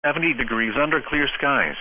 70 degrees under clear skies.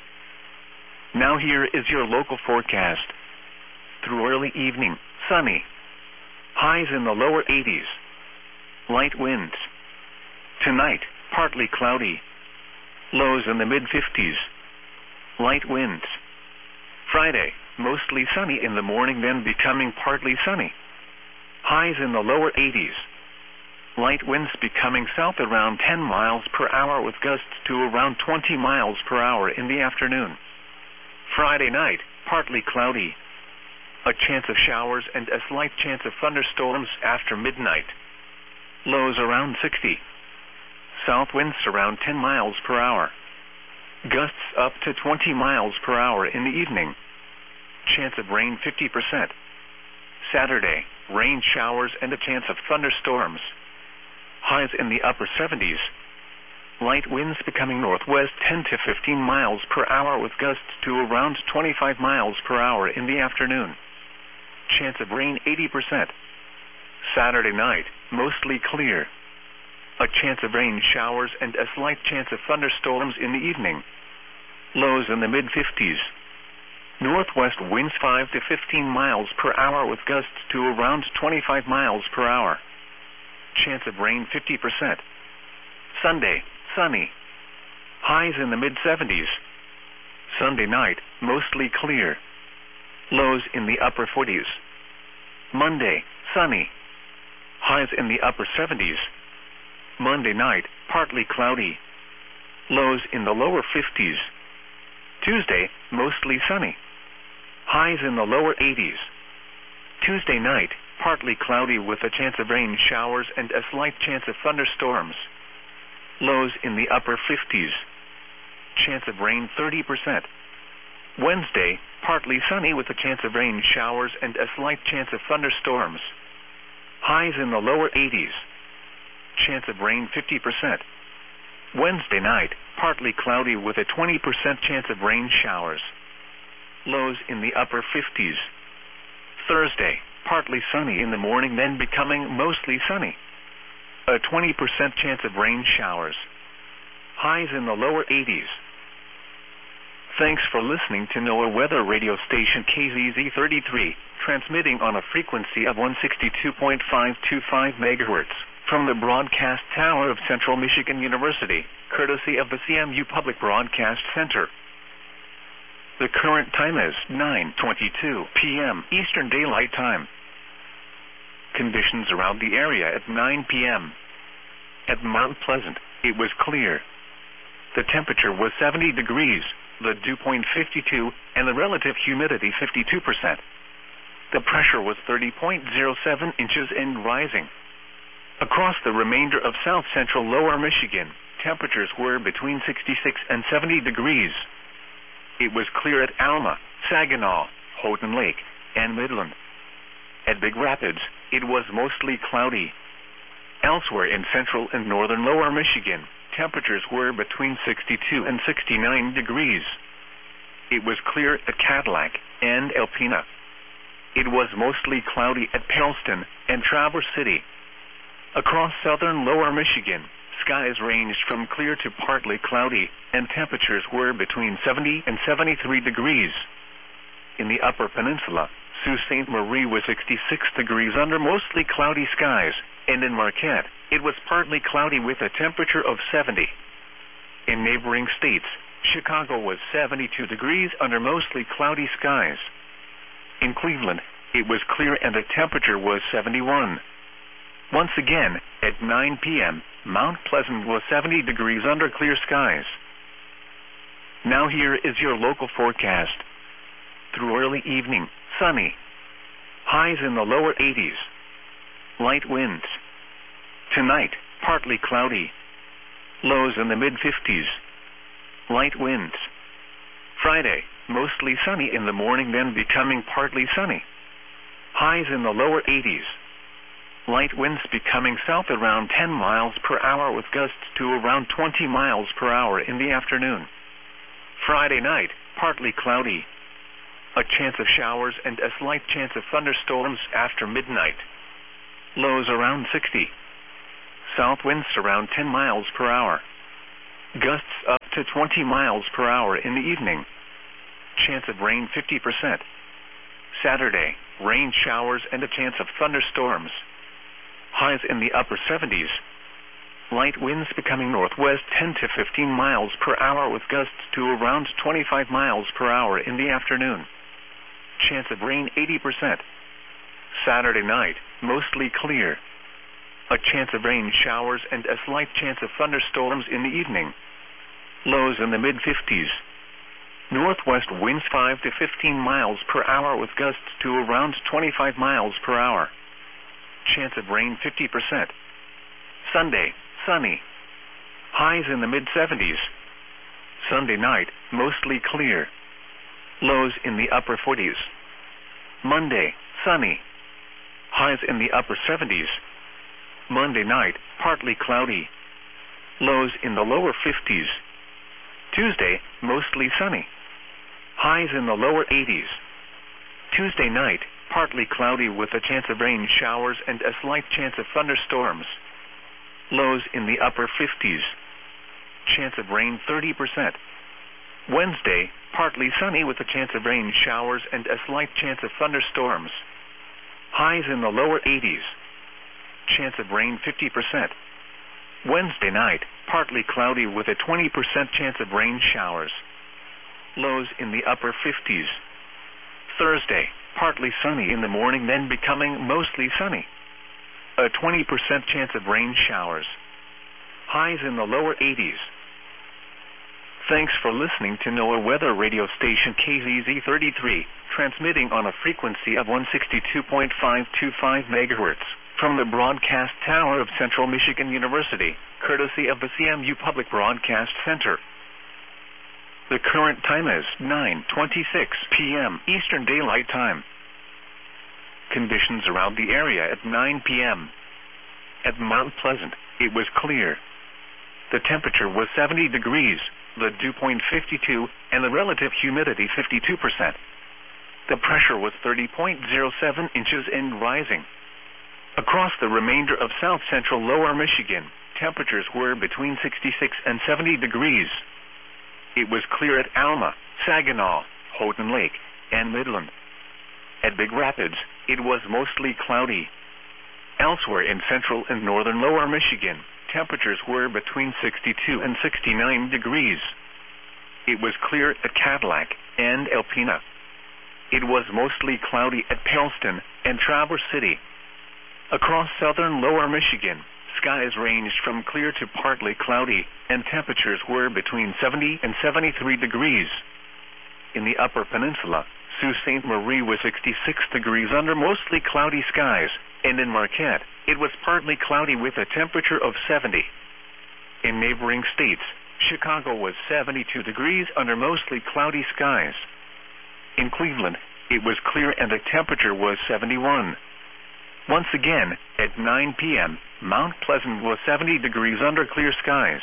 Now here is your local forecast. Through early evening, sunny. Highs in the lower 80s. Light winds. Tonight, partly cloudy. Lows in the mid-50s. Light winds. Friday, mostly sunny in the morning, then becoming partly sunny. Highs in the lower 80s. Light winds becoming south around 10 miles per hour with gusts to around 20 miles per hour in the afternoon. Friday night, partly cloudy. A chance of showers and a slight chance of thunderstorms after midnight. Lows around 60. South winds around 10 miles per hour. Gusts up to 20 miles per hour in the evening. Chance of rain 50%. Saturday, rain showers and a chance of thunderstorms. Highs in the upper 70s. Light winds becoming northwest 10 to 15 miles per hour with gusts to around 25 miles per hour in the afternoon. Chance of rain 80%. Saturday night, mostly clear. A chance of rain showers and a slight chance of thunderstorms in the evening. Lows in the mid-50s. Northwest winds 5 to 15 miles per hour with gusts to around 25 miles per hour. Chance of rain 50%. Sunday, sunny. Highs in the mid-70s. Sunday night, mostly clear. Lows in the upper 40s. Monday, sunny. Highs in the upper 70s. Monday night, partly cloudy. Lows in the lower 50s. Tuesday, mostly sunny. Highs in the lower 80s. Tuesday night, partly cloudy with a chance of rain showers and a slight chance of thunderstorms. Lows in the upper 50s. Chance of rain 30%. Wednesday, partly sunny with a chance of rain showers and a slight chance of thunderstorms. Highs in the lower 80s. Chance of rain 50%. Wednesday night, partly cloudy with a 20% chance of rain showers. Lows in the upper 50s. Thursday, partly sunny in the morning, then becoming mostly sunny. A 20% chance of rain showers. Highs in the lower 80s. Thanks for listening to NOAA Weather Radio Station KZZ33, transmitting on a frequency of 162.525 MHz from the broadcast tower of Central Michigan University, courtesy of the CMU Public Broadcast Center. The current time is 9:22 p.m. Eastern Daylight Time. Conditions around the area at 9 p.m. At Mount Pleasant, it was clear. The temperature was 70 degrees, the dew point 52, and the relative humidity 52%. The pressure was 30.07 inches and rising. Across the remainder of south central lower Michigan, temperatures were between 66 and 70 degrees. It was clear at Alma, Saginaw, Houghton Lake, and Midland. At Big Rapids, it was mostly cloudy. Elsewhere in central and northern lower Michigan, temperatures were between 62 and 69 degrees. It was clear at Cadillac and Alpena. It was mostly cloudy at Peralston and Traverse City. Across southern lower Michigan, skies ranged from clear to partly cloudy, and temperatures were between 70 and 73 degrees. In the upper peninsula, Sault Ste. Marie was 66 degrees under mostly cloudy skies, and in Marquette, it was partly cloudy with a temperature of 70. In neighboring states, Chicago was 72 degrees under mostly cloudy skies. In Cleveland, it was clear and the temperature was 71. Once again, at 9 p.m., Mount Pleasant was 70 degrees under clear skies. Now here is your local forecast. Through early evening, sunny. Highs in the lower 80s. Light winds. Tonight, partly cloudy. Lows in the mid-50s. Light winds. Friday, mostly sunny in the morning, then becoming partly sunny. Highs in the lower 80s. Light winds becoming south around 10 miles per hour with gusts to around 20 miles per hour in the afternoon. Friday night, partly cloudy. A chance of showers and a slight chance of thunderstorms after midnight. Lows around 60. South winds around 10 miles per hour. Gusts up to 20 miles per hour in the evening. Chance of rain 50%. Saturday, rain showers and a chance of thunderstorms. Highs in the upper 70s. Light winds becoming northwest 10 to 15 miles per hour with gusts to around 25 miles per hour in the afternoon. Chance of rain 80%. Saturday night, mostly clear. A chance of rain showers and a slight chance of thunderstorms in the evening. Lows in the mid-50s. Northwest winds 5 to 15 miles per hour with gusts to around 25 miles per hour. Chance of rain 50%. Sunday, sunny. Highs in the mid-70s. Sunday night, mostly clear. Lows in the upper 40s. Monday, sunny. Highs in the upper 70s. Monday night, partly cloudy. Lows in the lower 50s. Tuesday, mostly sunny. Highs in the lower 80s. Tuesday night, partly cloudy with a chance of rain showers and a slight chance of thunderstorms. Lows in the upper 50s. Chance of rain 30%. Wednesday, partly sunny with a chance of rain showers and a slight chance of thunderstorms. Highs in the lower 80s. Chance of rain 50%. Wednesday night, partly cloudy with a 20% chance of rain showers. Lows in the upper 50s. Thursday, partly sunny in the morning, then becoming mostly sunny. A 20% chance of rain showers. Highs in the lower 80s. Thanks for listening to NOAA Weather Radio Station KZZ33, transmitting on a frequency of 162.525 MHz from the broadcast tower of Central Michigan University, courtesy of the CMU Public Broadcast Center. The current time is 9:26 p.m. Eastern Daylight Time. Conditions around the area at 9 p.m. At Mount Pleasant, it was clear. The temperature was 70 degrees, the dew point 52, and the relative humidity 52%. The pressure was 30.07 inches and rising. Across the remainder of south-central lower Michigan, temperatures were between 66 and 70 degrees. It was clear at Alma, Saginaw, Houghton Lake, and Midland. At Big Rapids, it was mostly cloudy. Elsewhere in central and northern lower Michigan, temperatures were between 62 and 69 degrees. It was clear at Cadillac and Alpena. It was mostly cloudy at Peralston and Traverse City. Across southern lower Michigan, skies ranged from clear to partly cloudy, and temperatures were between 70 and 73 degrees. In the upper peninsula, Sault Ste. Marie was 66 degrees under mostly cloudy skies, and in Marquette, it was partly cloudy with a temperature of 70. In neighboring states, Chicago was 72 degrees under mostly cloudy skies. In Cleveland, it was clear and the temperature was 71. Once again, at 9 p.m., Mount Pleasant was 70 degrees under clear skies.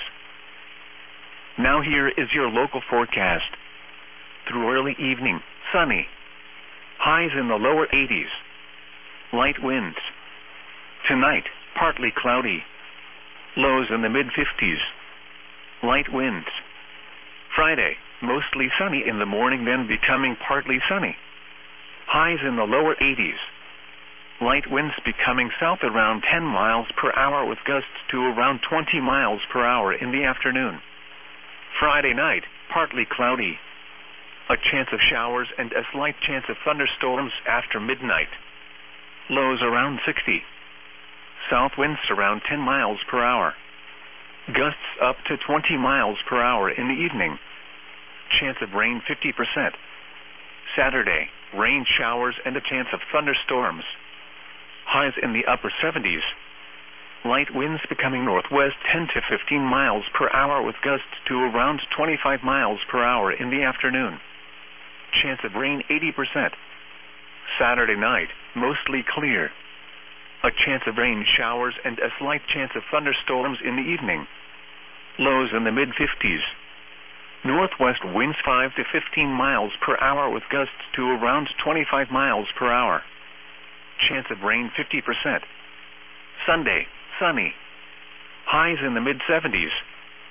Now here is your local forecast. Through early evening, sunny. Highs in the lower 80s. Light winds. Tonight, partly cloudy. Lows in the mid-50s. Light winds. Friday, mostly sunny in the morning, then becoming partly sunny. Highs in the lower 80s. Light winds becoming south around 10 miles per hour with gusts to around 20 miles per hour in the afternoon. Friday night, partly cloudy. A chance of showers and a slight chance of thunderstorms after midnight. Lows around 60. South winds around 10 miles per hour. Gusts up to 20 miles per hour in the evening. Chance of rain 50%. Saturday, rain showers and a chance of thunderstorms. Highs in the upper 70s. Light winds becoming northwest 10 to 15 miles per hour with gusts to around 25 miles per hour in the afternoon. Chance of rain 80%. Saturday night, mostly clear. A chance of rain showers and a slight chance of thunderstorms in the evening. Lows in the mid-50s. Northwest winds 5 to 15 miles per hour with gusts to around 25 miles per hour. Chance of rain 50%. Sunday, sunny. Highs in the mid-70s.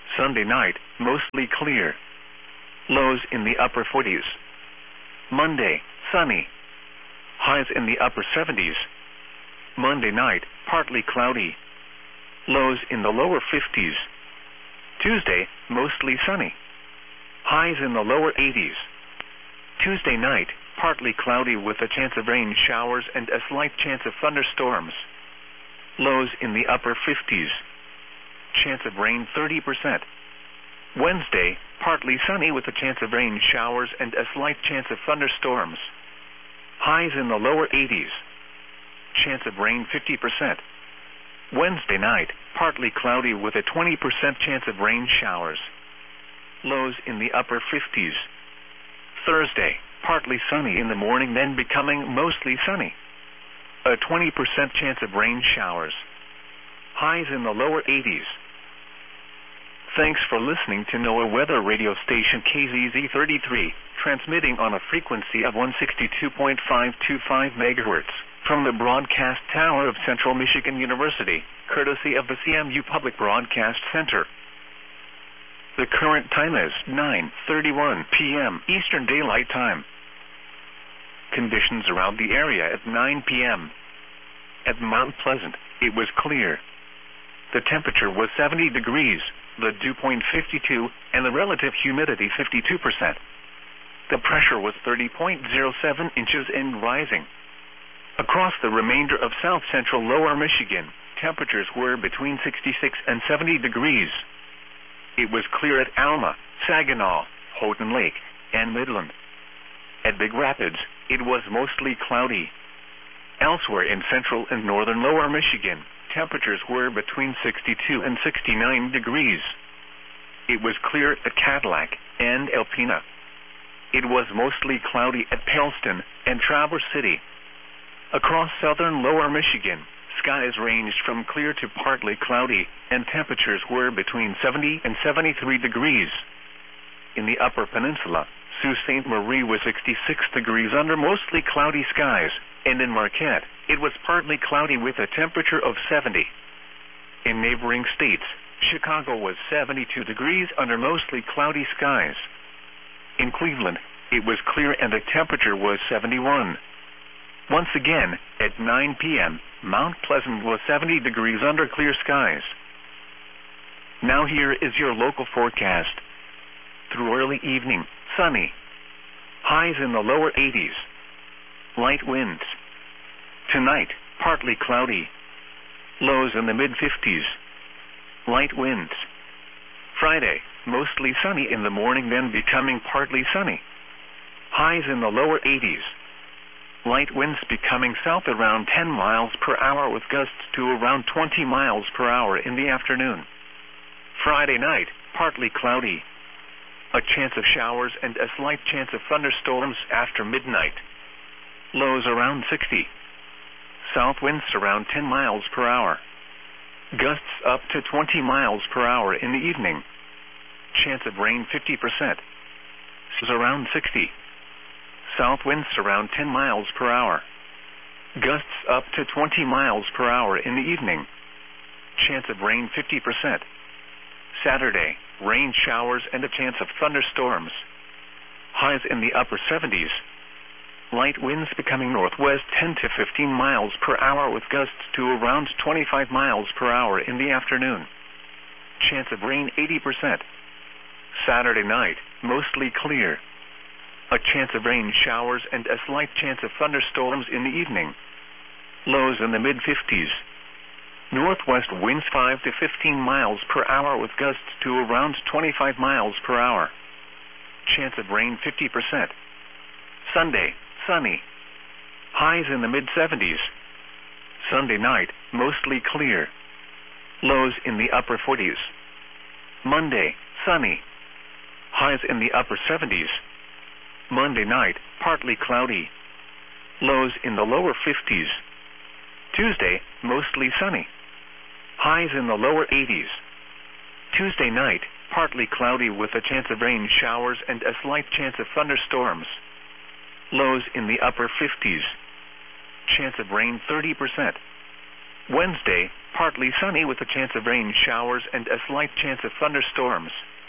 Sunday night, mostly clear. Lows in the upper 40s. Monday, sunny. Highs in the upper 70s. Monday night, partly cloudy. Lows in the lower 50s. Tuesday, mostly sunny. Highs in the lower 80s. Tuesday night, partly cloudy with a chance of rain showers and a slight chance of thunderstorms. Lows in the upper 50s. Chance of rain 30%. Wednesday, partly sunny with a chance of rain showers and a slight chance of thunderstorms. Highs in the lower 80s. Chance of rain 50%. Wednesday night, partly cloudy with a 20% chance of rain showers. Lows in the upper 50s. Thursday, partly sunny in the morning, then becoming mostly sunny. A 20% chance of rain showers. Highs in the lower 80s. Thanks for listening to NOAA weather radio station KZZ33, transmitting on a frequency of 162.525 MHz from the broadcast tower of Central Michigan University, courtesy of the CMU Public Broadcast Center. The current time is 9:31 p.m. Eastern Daylight Time. Conditions around the area at 9 p.m. At Mount Pleasant, it was clear. The temperature was 70 degrees, the dew point 52, and the relative humidity 52%. The pressure was 30.07 inches and rising. Across the remainder of south-central lower Michigan, temperatures were between 66 and 70 degrees. It was clear at Alma, Saginaw, Houghton Lake, and Midland. At Big Rapids, it was mostly cloudy. Elsewhere in central and northern lower Michigan, temperatures were between 62 and 69 degrees. It was clear at Cadillac and Alpena. It was mostly cloudy at Paleston and Traverse City. Across southern lower Michigan, skies ranged from clear to partly cloudy, and temperatures were between 70 and 73 degrees. In the upper peninsula, Sault Ste. Marie was 66 degrees under mostly cloudy skies, and in Marquette, it was partly cloudy with a temperature of 70. In neighboring states, Chicago was 72 degrees under mostly cloudy skies. In Cleveland, it was clear and the temperature was 71. Once again, at 9 p.m., Mount Pleasant was 70 degrees under clear skies. Now here is your local forecast. Through early evening, sunny. Highs in the lower 80s. Light winds. Tonight, partly cloudy. Lows in the mid-50s. Light winds. Friday, mostly sunny in the morning, then becoming partly sunny. Highs in the lower 80s. Light winds becoming south around 10 miles per hour with gusts to around 20 miles per hour in the afternoon. Friday night, partly cloudy. A chance of showers and a slight chance of thunderstorms after midnight. Lows around 60. South winds around 10 miles per hour. Gusts up to 20 miles per hour in the evening. Chance of rain 50%. Around 60. South winds around 10 miles per hour. Gusts up to 20 miles per hour in the evening. Chance of rain 50%. Saturday, rain showers and a chance of thunderstorms. Highs in the upper 70s. Light winds becoming northwest 10 to 15 miles per hour with gusts to around 25 miles per hour in the afternoon. Chance of rain 80%. Saturday night, mostly clear. A chance of rain showers and a slight chance of thunderstorms in the evening. Lows in the mid-50s. Northwest winds 5 to 15 miles per hour with gusts to around 25 miles per hour. Chance of rain 50%. Sunday, sunny. Highs in the mid-70s. Sunday night, mostly clear. Lows in the upper 40s. Monday, sunny. Highs in the upper 70s. Monday night, partly cloudy. Lows in the lower 50s. Tuesday, mostly sunny. Highs in the lower 80s. Tuesday night, partly cloudy with a chance of rain showers and a slight chance of thunderstorms. Lows in the upper 50s. Chance of rain 30%. Wednesday, Partly sunny with a chance of rain showers and a slight chance of thunderstorms.